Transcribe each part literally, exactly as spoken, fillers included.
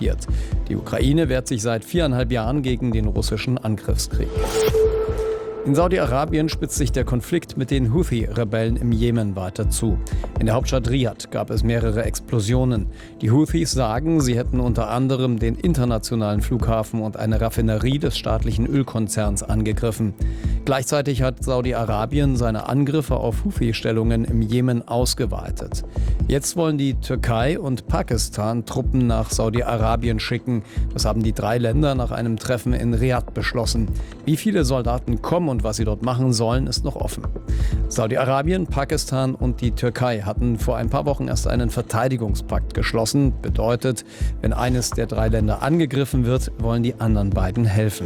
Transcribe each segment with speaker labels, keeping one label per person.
Speaker 1: blockiert. Die Ukraine wehrt sich seit viereinhalb Jahren gegen den russischen Angriffskrieg. In Saudi-Arabien spitzt sich der Konflikt mit den Houthi-Rebellen im Jemen weiter zu. In der Hauptstadt Riad gab es mehrere Explosionen. Die Houthis sagen, sie hätten unter anderem den internationalen Flughafen und eine Raffinerie des staatlichen Ölkonzerns angegriffen. Gleichzeitig hat Saudi-Arabien seine Angriffe auf Houthi-Stellungen im Jemen ausgeweitet. Jetzt wollen die Türkei und Pakistan Truppen nach Saudi-Arabien schicken. Das haben die drei Länder nach einem Treffen in Riad beschlossen. Wie viele Soldaten kommen und was sie dort machen sollen, ist noch offen. Saudi-Arabien, Pakistan und die Türkei hatten vor ein paar Wochen erst einen Verteidigungspakt geschlossen. Bedeutet, wenn eines der drei Länder angegriffen wird, wollen die anderen beiden helfen.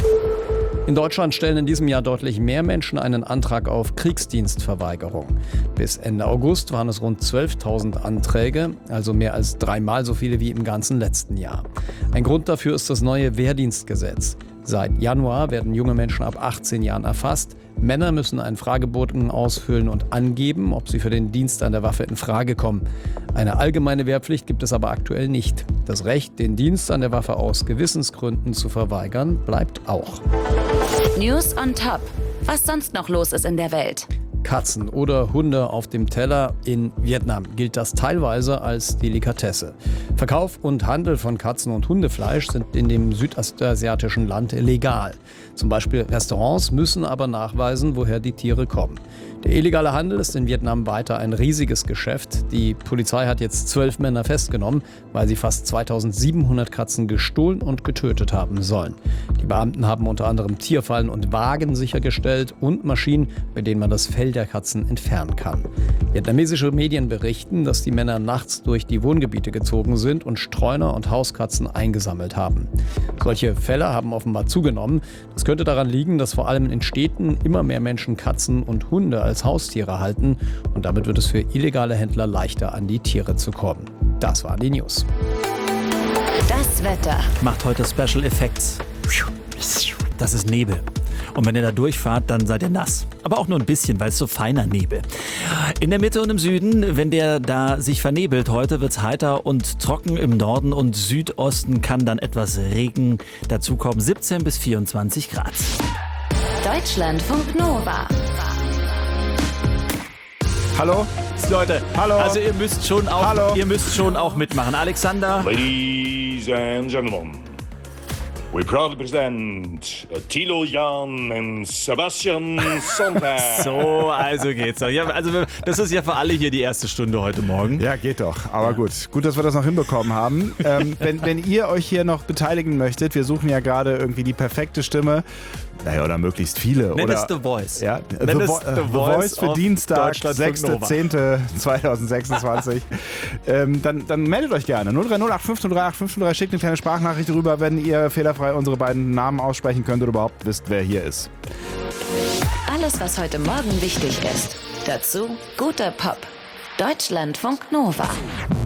Speaker 1: In Deutschland stellen in diesem Jahr deutlich mehr Menschen einen Antrag auf Kriegsdienstverweigerung. Bis Ende August waren es rund zwölftausend Anträge, also mehr als dreimal so viele wie im ganzen letzten Jahr. Ein Grund dafür ist das neue Wehrdienstgesetz. Seit Januar werden junge Menschen ab achtzehn Jahren erfasst. Männer müssen einen Fragebogen ausfüllen und angeben, ob sie für den Dienst an der Waffe in Frage kommen. Eine allgemeine Wehrpflicht gibt es aber aktuell nicht. Das Recht, den Dienst an der Waffe aus Gewissensgründen zu verweigern, bleibt auch.
Speaker 2: News on Top. Was sonst noch los ist in der Welt?
Speaker 1: Katzen oder Hunde auf dem Teller. In Vietnam gilt das teilweise als Delikatesse. Verkauf und Handel von Katzen- und Hundefleisch sind in dem südostasiatischen Land legal. Zum Beispiel Restaurants müssen aber nachweisen, woher die Tiere kommen. Der illegale Handel ist in Vietnam weiter ein riesiges Geschäft. Die Polizei hat jetzt zwölf Männer festgenommen, weil sie fast zweitausendsiebenhundert Katzen gestohlen und getötet haben sollen. Die Beamten haben unter anderem Tierfallen und Wagen sichergestellt und Maschinen, bei denen man das Fell der Katzen entfernen kann. Vietnamesische Medien berichten, dass die Männer nachts durch die Wohngebiete gezogen sind und Streuner und Hauskatzen eingesammelt haben. Solche Fälle haben offenbar zugenommen. Das könnte daran liegen, dass vor allem in Städten immer mehr Menschen Katzen und Hunde als Haustiere halten und damit wird es für illegale Händler leichter, an die Tiere zu kommen. Das waren die News.
Speaker 2: Das Wetter
Speaker 3: macht heute Special Effects. Das ist Nebel. Und wenn ihr da durchfahrt, dann seid ihr nass. Aber auch nur ein bisschen, weil es so feiner Nebel. In der Mitte und im Süden, wenn der da sich vernebelt, heute wird es heiter und trocken. Im Norden und Südosten kann dann etwas Regen dazukommen. siebzehn bis vierundzwanzig Grad.
Speaker 2: Deutschlandfunk Nova.
Speaker 3: Hallo? Leute,
Speaker 4: Hallo.
Speaker 3: Also ihr müsst schon auch,
Speaker 4: Hallo.
Speaker 3: ihr müsst schon auch mitmachen. Alexander?
Speaker 5: Ladies and gentlemen, we proudly present Thilo Jahn and Sebastian Sonntag.
Speaker 3: So, also geht's doch. Ja, also das ist ja für alle hier die erste Stunde heute Morgen.
Speaker 4: Ja, geht doch. Aber gut. Gut, dass wir das noch hinbekommen haben. ähm, wenn, wenn ihr euch hier noch beteiligen möchtet, wir suchen ja gerade irgendwie die perfekte Stimme. Naja, oder möglichst viele.
Speaker 3: Nenn
Speaker 4: oder,
Speaker 3: es The Voice.
Speaker 4: Ja,
Speaker 3: Nenn
Speaker 4: The,
Speaker 3: es
Speaker 4: Vo
Speaker 3: The
Speaker 4: The
Speaker 3: Voice
Speaker 4: Voice für
Speaker 3: of
Speaker 4: Dienstag,
Speaker 3: Deutschlandfunk
Speaker 4: sechster
Speaker 3: Nova.
Speaker 4: zehnter zweitausendsechsundzwanzig. ähm, dann, dann meldet euch gerne. null drei null acht fünf null drei acht fünf null drei, schickt eine kleine Sprachnachricht rüber, wenn ihr fehlerfrei unsere beiden Namen aussprechen könnt oder überhaupt wisst, wer hier ist.
Speaker 2: Alles, was heute Morgen wichtig ist. Dazu guter Pop. Deutschlandfunk Nova.